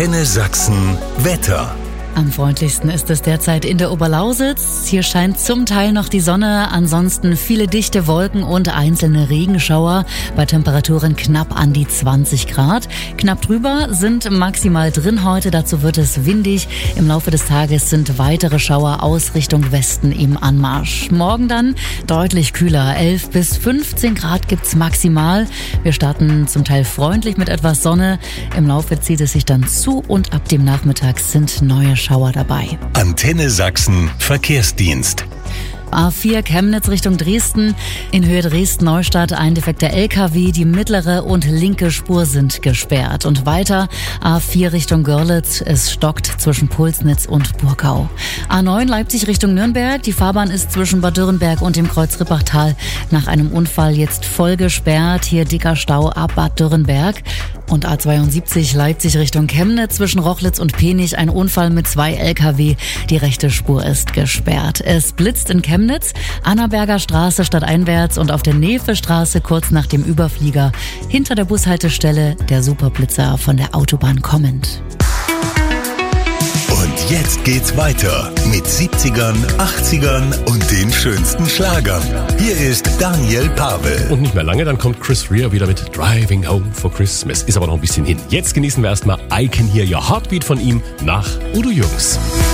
Antenne Sachsen Wetter. Am freundlichsten ist es derzeit in der Oberlausitz. Hier scheint zum Teil noch die Sonne, ansonsten viele dichte Wolken und einzelne Regenschauer bei Temperaturen knapp an die 20 Grad. Knapp drüber sind maximal drin heute, dazu wird es windig. Im Laufe des Tages sind weitere Schauer aus Richtung Westen im Anmarsch. Morgen dann deutlich kühler, 11 bis 15 Grad gibt's maximal. Wir starten zum Teil freundlich mit etwas Sonne. Im Laufe zieht es sich dann zu und ab dem Nachmittag sind neue Schauer dabei. Antenne Sachsen Verkehrsdienst. A4 Chemnitz Richtung Dresden. In Höhe Dresden-Neustadt ein defekter LKW. Die mittlere und linke Spur sind gesperrt. Und weiter A4 Richtung Görlitz. Es stockt zwischen Pulsnitz und Burgau. A9 Leipzig Richtung Nürnberg. Die Fahrbahn ist zwischen Bad Dürrenberg und dem Kreuz Rippachtal nach einem Unfall jetzt voll gesperrt. Hier dicker Stau ab Bad Dürrenberg. Und A72 Leipzig Richtung Chemnitz zwischen Rochlitz und Penich ein Unfall mit 2 LKW. Die rechte Spur ist gesperrt. Es blitzt in Chemnitz, Annaberger Straße stadteinwärts und auf der Nefe-Straße kurz nach dem Überflieger. Hinter der Bushaltestelle der Superblitzer von der Autobahn kommend. Und jetzt geht's weiter mit 70ern, 80ern und den schönsten Schlagern. Hier ist Daniel Pavel. Und nicht mehr lange, dann kommt Chris Rea wieder mit Driving Home for Christmas. Ist aber noch ein bisschen hin. Jetzt genießen wir erstmal I Can Hear Your Heartbeat von ihm nach Udo Jürgens.